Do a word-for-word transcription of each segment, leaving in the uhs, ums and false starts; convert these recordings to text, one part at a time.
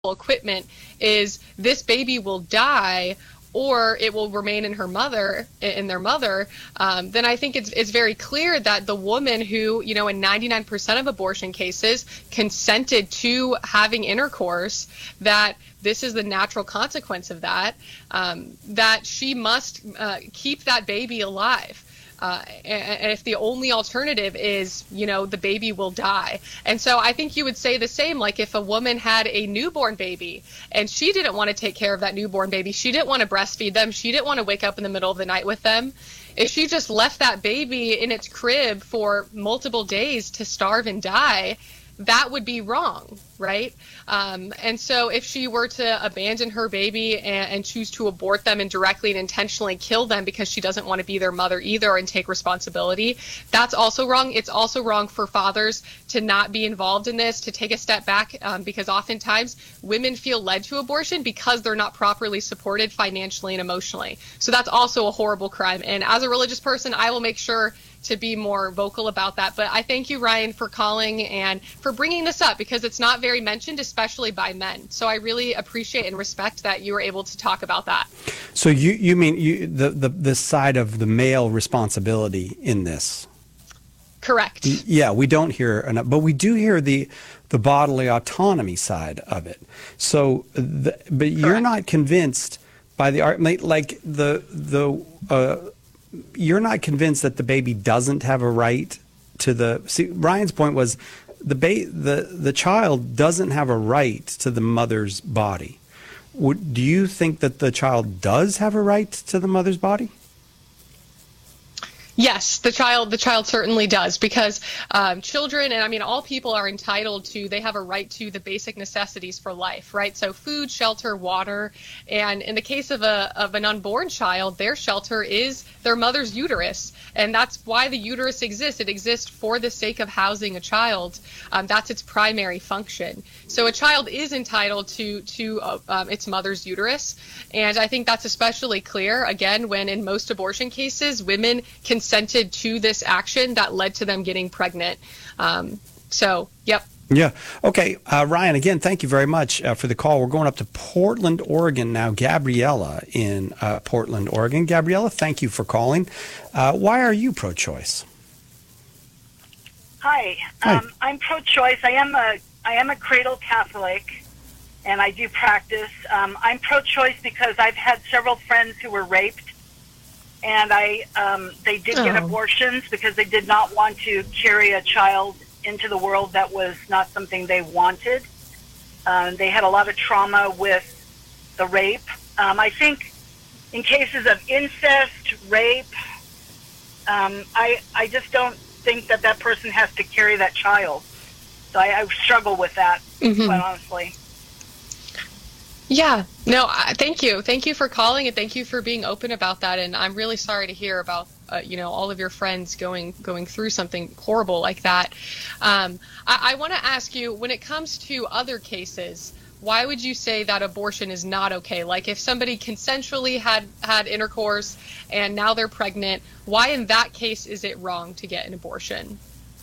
equipment is this baby will die or it will remain in her mother, in their mother, um, then I think it's it's very clear that the woman who, you know, in ninety-nine percent of abortion cases consented to having intercourse, that this is the natural consequence of that, um, that she must uh, keep that baby alive. Uh, and if the only alternative is, you know, the baby will die. And so I think you would say the same, like if a woman had a newborn baby and she didn't want to take care of that newborn baby, she didn't want to breastfeed them, she didn't want to wake up in the middle of the night with them, if she just left that baby in its crib for multiple days to starve and die, that would be wrong, right? Um, and so if she were to abandon her baby and, and choose to abort them and directly and intentionally kill them because she doesn't want to be their mother either and take responsibility, that's also wrong. It's also wrong for fathers to not be involved in this, to take a step back, um, because oftentimes women feel led to abortion because they're not properly supported financially and emotionally. So that's also a horrible crime. And as a religious person, I will make sure to be more vocal about that. But I thank you, Ryan, for calling and for bringing this up, because it's not very mentioned, especially by men. So I really appreciate and respect that you were able to talk about that. So you, you mean you, the, the, the side of the male responsibility in this? Correct. Yeah, we don't hear enough, but we do hear the the bodily autonomy side of it. So, the, but you're Correct. not convinced by the art, like the the. Uh, You're not convinced that the baby doesn't have a right to the. See, Ryan's point was the ba- the the child doesn't have a right to the mother's body. Would, do you think that the child does have a right to the mother's body? Yes, the child the child certainly does, because um, children, and I mean all people, are entitled to, they have a right to the basic necessities for life, right? So food, shelter, water, and in the case of a of an unborn child, their shelter is their mother's uterus, and that's why the uterus exists. It exists for the sake of housing a child. Um, that's its primary function. So a child is entitled to to uh, um, its mother's uterus, and I think that's especially clear, again, when in most abortion cases, women consented to this action that led to them getting pregnant. Um, so, yep. Yeah. Okay. Uh, Ryan, again, thank you very much uh, for the call. We're going up to Portland, Oregon now. Gabriella in uh, Portland, Oregon. Gabriella, thank you for calling. Uh, why are you pro-choice? Hi. Hi. Um, I'm pro-choice. I am a I am a cradle Catholic, and I do practice. Um, I'm pro-choice because I've had several friends who were raped, and I um, they did get Oh. abortions because they did not want to carry a child into the world that was not something they wanted. Um, they had a lot of trauma with the rape. Um, I think in cases of incest, rape, um, I I just don't think that that person has to carry that child. So I, I struggle with that, Mhm. quite honestly. Yeah, no, I- thank you. Thank you for calling, and thank you for being open about that. And I'm really sorry to hear about, uh, you know, all of your friends going going through something horrible like that. Um, I, I want to ask you, when it comes to other cases, why would you say that abortion is not okay? Like if somebody consensually had, had intercourse and now they're pregnant, why in that case is it wrong to get an abortion?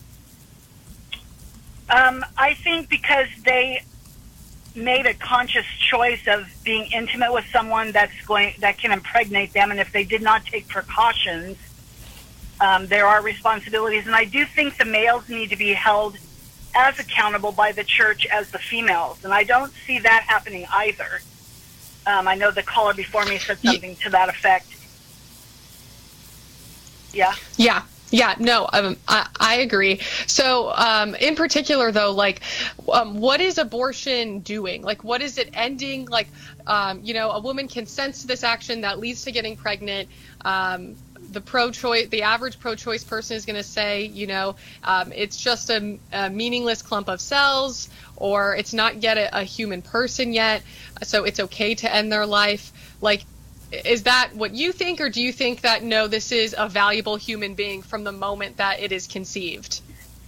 Um, I think because they made a conscious choice of being intimate with someone that's going that can impregnate them, and if they did not take precautions, um, there are responsibilities. And I do think the males need to be held as accountable by the church as the females, and I don't see that happening either. Um, I know the caller before me said something to that effect. Yeah. Yeah. Yeah, no, um, I, I agree. So um, in particular, though, like, um, what is abortion doing? Like, what is it ending? Like, um, you know, a woman consents to this action that leads to getting pregnant. Um, the pro-choice, the average pro-choice person is going to say, you know, um, it's just a, a meaningless clump of cells, or it's not yet a, a human person yet, so it's okay to end their life. Like, is that what you think, or do you think that, no, this is a valuable human being from the moment that it is conceived?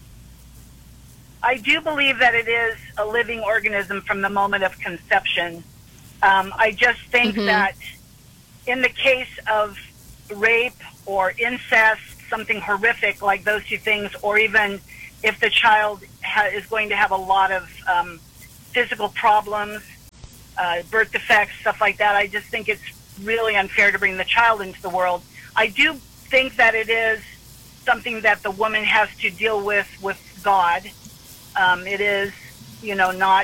I do believe that it is a living organism from the moment of conception. Um, I just think Mhm. that in the case of rape or incest, something horrific like those two things, or even if the child ha- is going to have a lot of um, physical problems, uh, birth defects, stuff like that. I just think it's really unfair to bring the child into the world. I do think that it is something that the woman has to deal with with God. Um, it is, you know, not...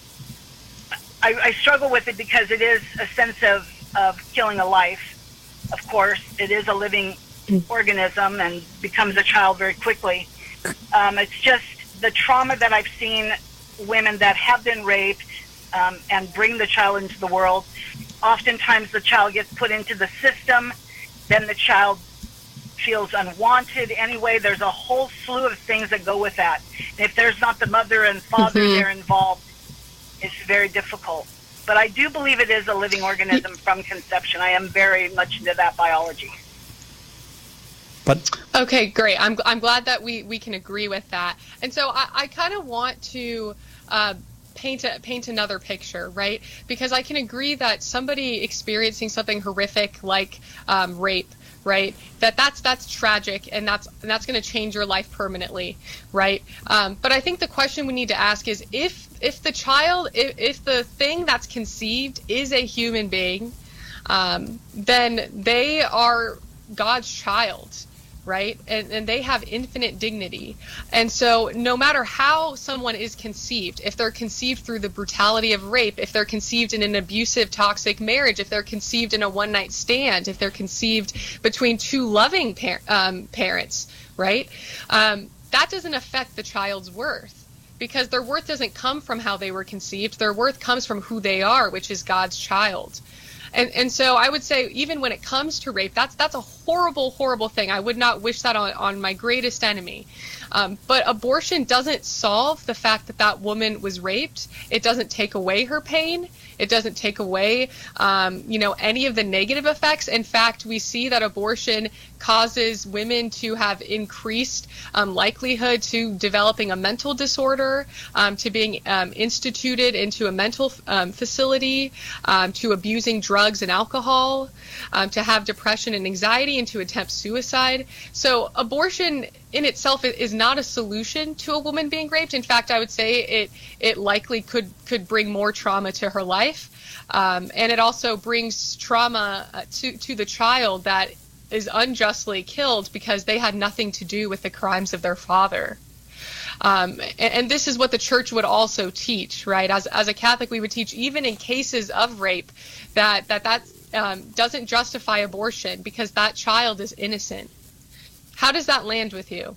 I, I struggle with it because it is a sense of, of killing a life. Of course, it is a living organism and becomes a child very quickly. Um, it's just the trauma that I've seen women that have been raped um, and bring the child into the world. Oftentimes the child gets put into the system, then the child feels unwanted anyway. There's a whole slew of things that go with that. And if there's not the mother and father mm-hmm. there involved, it's very difficult. But I do believe it is a living organism from conception. I am very much into that biology. But okay, great. I'm I'm glad that we, we can agree with that. And so I, I kind of want to uh, paint a, paint another picture, right? Because I can agree that somebody experiencing something horrific like um, rape, right? That that's that's tragic, and that's and that's going to change your life permanently, right? Um, but I think the question we need to ask is if if the child, if, if the thing that's conceived is a human being, um, then they are God's child, right? And, and they have infinite dignity. And so no matter how someone is conceived, if they're conceived through the brutality of rape, if they're conceived in an abusive, toxic marriage, if they're conceived in a one-night stand, if they're conceived between two loving par- um, parents, right? Um, that doesn't affect the child's worth, because their worth doesn't come from how they were conceived. Their worth comes from who they are, which is God's child. And and so I would say, even when it comes to rape, that's that's a horrible, horrible thing. I would not wish that on, on my greatest enemy. Um, but abortion doesn't solve the fact that that woman was raped. It doesn't take away her pain. It doesn't take away, um, you know, any of the negative effects. In fact, we see that abortion causes women to have increased um, likelihood to developing a mental disorder, um, to being um, instituted into a mental um, facility, um, to abusing drugs and alcohol, um, to have depression and anxiety, and to attempt suicide. So abortion in itself is not a solution to a woman being raped. In fact, I would say it it likely could could bring more trauma to her life, um, and it also brings trauma uh, to to the child that is unjustly killed because they had nothing to do with the crimes of their father. Um, and, and this is what the church would also teach, right? As as a Catholic, we would teach, even in cases of rape, that that that um, doesn't justify abortion because that child is innocent. How does that land with you?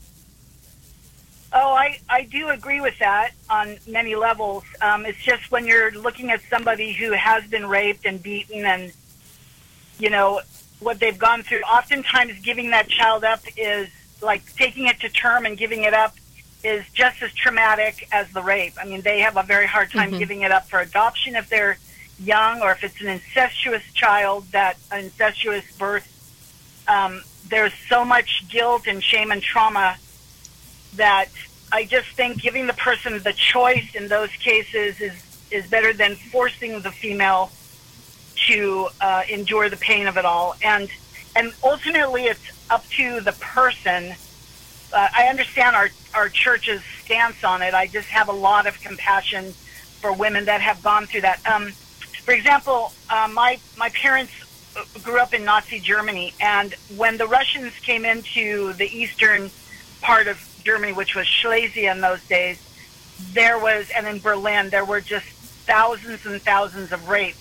Oh, I, I do agree with that on many levels. Um, it's just when you're looking at somebody who has been raped and beaten and, you know, what they've gone through, oftentimes giving that child up is like taking it to term and giving it up is just as traumatic as the rape. I mean, they have a very hard time mm-hmm. giving it up for adoption if they're young, or if it's an incestuous child, that an incestuous birth. Um, there's so much guilt and shame and trauma that I just think giving the person the choice in those cases is, is better than forcing the female to uh, endure the pain of it all. And and ultimately it's up to the person. Uh, I understand our, our church's stance on it. I just have a lot of compassion for women that have gone through that. Um, for example, uh, my, my parents grew up in Nazi Germany, and when the Russians came into the eastern part of Germany, which was Silesia in those days, there was, and in Berlin, there were just thousands and thousands of rapes.